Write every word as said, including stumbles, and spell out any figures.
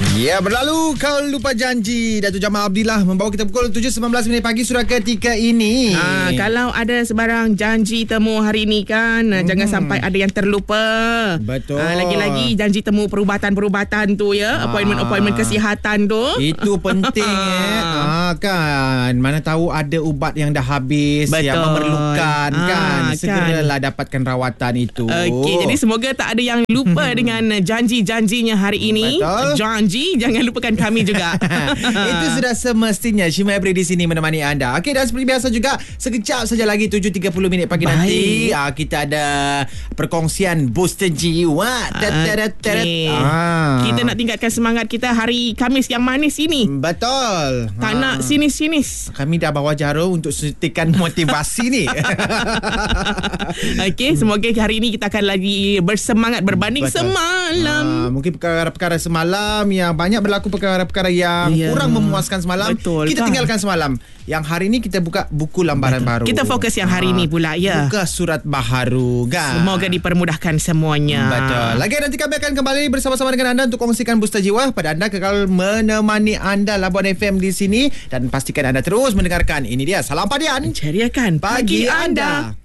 Ya, berlalu kau lupa janji. Datuk Jamal Abdillah membawa kita pukul tujuh sembilan belas minit pagi surat ketika ini. Ha, kalau ada sebarang janji temu hari ni kan, hmm. jangan sampai ada yang terlupa. Betul. Ha, lagi-lagi janji temu perubatan-perubatan tu ya, ha. appointment-appointment kesihatan tu. Itu penting eh. Ha, kan. Mana tahu ada ubat yang dah habis. Betul. Yang memerlukan ha, kan. Segeralah kan. dapatkan rawatan itu. Okey, jadi semoga tak ada yang lupa dengan janji-janjinya hari ini. Betul. Janji, jangan lupakan kami juga. Itu sudah semestinya. Shima Ebri di sini menemani anda. Okey, dan seperti biasa juga, sekejap saja lagi tujuh tiga puluh minit pagi Baik. nanti uh, kita ada perkongsian booster jiwa. Okay. Ah. Kita nak tingkatkan semangat kita hari Khamis yang manis ini. Betul. Tak ha. nak sinis-sinis. Kami dah bawa jarum untuk suntikan motivasi ni. Okey, semoga hari ini kita akan lagi bersemangat berbanding Betul. semalam. Ha, mungkin perkara-perkara semalam yang banyak berlaku, perkara-perkara yang yeah. kurang memuaskan semalam. Betul, kita kan? tinggalkan semalam. Yang hari ini kita buka buku lambaran Betul. baru. Kita fokus yang hari ini ha. pula ya. Buka surat baharu kan. Semoga dipermudahkan semuanya. Betul. Lagi nanti kami akan kembali bersama-sama dengan anda untuk kongsikan booster jiwa pada anda kekal menemani anda Labuan F M di sini, dan pastikan anda terus mendengarkan. Ini dia Salam Padian, ceriakan pagi, pagi anda.